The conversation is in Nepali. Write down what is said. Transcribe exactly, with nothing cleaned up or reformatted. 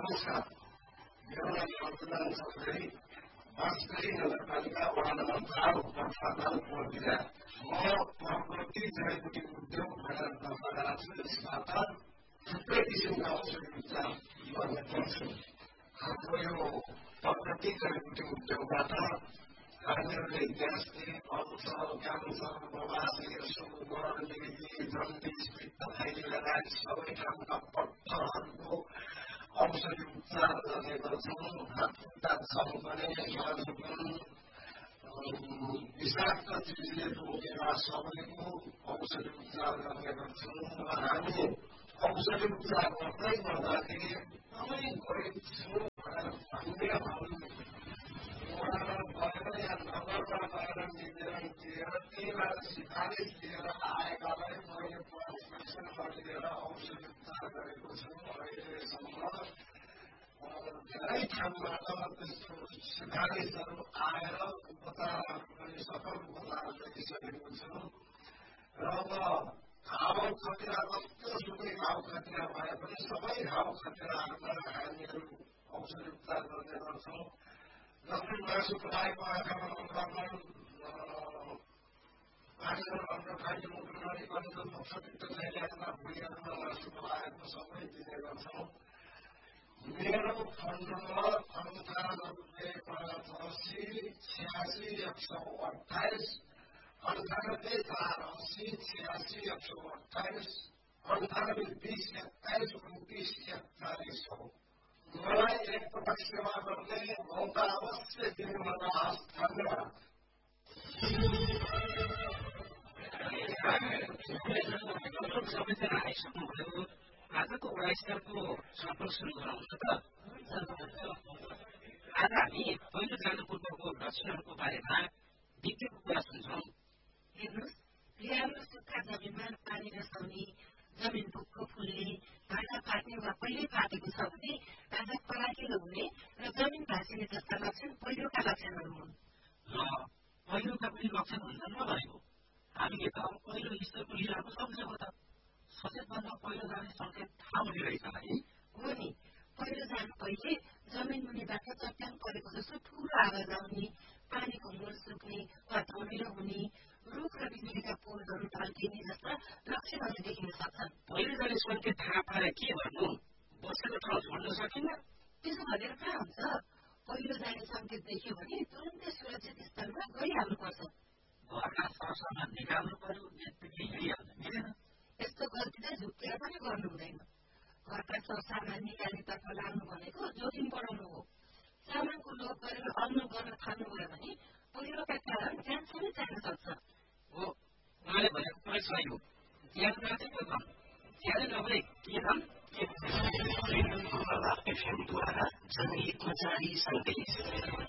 नमस्कार, मेरो नाम रघुनाथ चौधरी, बाँसबेरी नगरपालिका वडा नम्बर चार उपप्रधान प्रक्रिया। म प्रकृति जडीबुटी उद्योग भनेर दर्ता गराएको छु। यसबाट थुप्रै किसिमका औषधि उपचार गर्ने गर्छु। हाम्रो यो प्रकृति जडीबुटी उद्योगबाट हामीहरूले gastric, ulcer, cancer, बबासिर, sugar, लिभी, jaundice, पित्तथैली लगायत सबै खालका पट्टहरूको औषधि उपचार गर्ने गर्छौँ। हात खुट्टा चम्कने, मधुमेह, विषाक्त चिजले रोकेका सबैको औषधि उपचार गर्ने गर्छौँ। हामी औषधि उपचार गर्दै गर्दाखेरि एकदमै गरिब छु भनेर भन्ने वडामा गएर या नगरमा गएर निवेदन दिएर त्यहीबाट सिफारिस दिएर आएकालाई मैले परामर्शन गरिदिएर औषधि उपचार गरेको छु। अहिलेसम्म धेरै ठाउँबाट त्यस्तो सिफारिसहरू आएर उपचारहरू पनि सफल उपचार गरिसकेको छु। र अब घाउ खतिरा जस्तोसुकै घाउ खतिरा भए पनि सबै घाउ खतिराहरूमा हामीहरू औषधि उपचार गर्ने गर्छौँ। जस्तै मासु पकाएको आँखामा लङ्कापन, पानीहरू अन्न खाने मुटुनरी कलिलो पक्ष पित्तथैलीका भुँडीहरूमा मासु पकाएको सबै दिने गर्छौँ। मेरो फोन नम्बर अन्ठानब्बे पचासी छ्यासी एक सौ अठाइस, अन्ठानब्बे चार अस्सी छ्यासी एक सौ अठाइस, अन्ठानब्बे बिस एक्काइस उन्तिस एकचालिस हो। मलाई एकपटक सेवा गर्ने मौका अवश्य दिनुहोस्। धन्यवाद। सबैजना आइसक्नुभयो। आजको वडा स्तरको छलफल सुरु गराउँछ त। आज हामी पहिलो जानु पूर्वको लक्षणहरूको बारेमा विज्ञको कुरा सुन्छौँ। हेर्नुहोस्, बिरालो सुक्खा जमिनमा पानी नसाउने, जमिन भुक्क फुल्ने, भाँडा फाट्ने वा पहिल्यै फाटेको छ भने आज फराकिलो हुने र जमिन भाँसिने जस्ता लक्षण पहिलोका लक्षणहरू हुन्। ल, पहिलोका पनि लक्षण हुन्छन् न भएको। हामीले त अब पहिलो स्तरको लिएको सम्झेको त। सचेतभन्दा पहिलो जाने सङ्केत थाहा हुने रहेछ है। हो नि, पहिलो जानु पहिले जमिन मुनिबाट चट्याङ परेको जस्तो ठुलो आवाज आउने, पानीको मूल सुक्ने वा धमिलो हुने, रुख र बिजुलीका पोलहरू ढल्किने जस्ता लक्षणहरू देखिन सक्छन्। पहिलो जाने सङ्केत थाहा पाएर के गर्नु? बसेको ठाउँ छोड्न सकिन्न? त्यसो भनेर कहाँ हुन्छ? पहिलो जाने सङ्केत देखियो भने तुरन्तै सुरक्षित स्थलमा गइहाल्नुपर्छ। घरका सरसामान निकाल्नु पर्यो, यत्तिकै हिँडिहाल्नु मिलेन। यस्तो गल्ती चाहिँ झुक्किएर पनि गर्नु हुँदैन। घरका सरसामान निकाल्नेतर्फ लाग्नु भनेको जोखिम बढाउनु हो। सामानको लोभ गरेर अल्मल गर्न थाल्नुभयो भने पहिरोका कारण ज्यान समेत जान सक्छ। हो, उहाँले भनेको कुरै सही हो। ज्यान बाँचेको धन, ज्यानै नभए के धन के एफएमद्वारा जनहितमा जारी सन्देश।